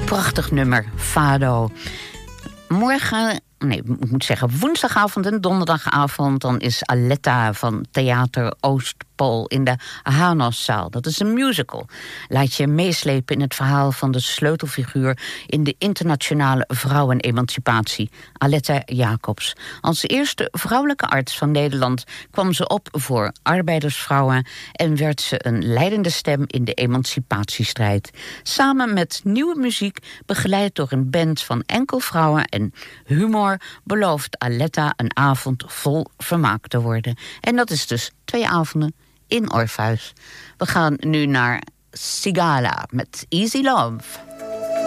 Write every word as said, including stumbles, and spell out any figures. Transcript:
Prachtig nummer, Fado. Morgen, nee, ik moet zeggen woensdagavond en donderdagavond... dan is Aletta van Theater Oostpool in de Hanoszaal. Dat is een musical. Laat je meeslepen in het verhaal van de sleutelfiguur... in de internationale vrouwenemancipatie, Aletta Jacobs. Als eerste vrouwelijke arts van Nederland kwam ze op voor arbeidersvrouwen... en werd ze een leidende stem in de emancipatiestrijd. Samen met nieuwe muziek, begeleid door een band van enkel vrouwen en humor... belooft Aletta een avond vol vermaak te worden. En dat is dus twee avonden in Orpheus. We gaan nu naar Sigala met Easy Love.